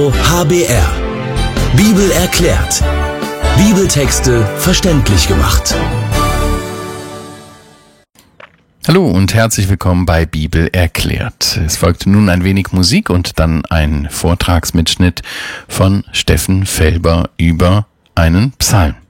HBR. Bibel erklärt. Bibeltexte verständlich gemacht. Hallo und herzlich willkommen bei Bibel erklärt. Es folgt nun ein wenig Musik und dann ein Vortragsmitschnitt von Steffen Felber über einen Psalm.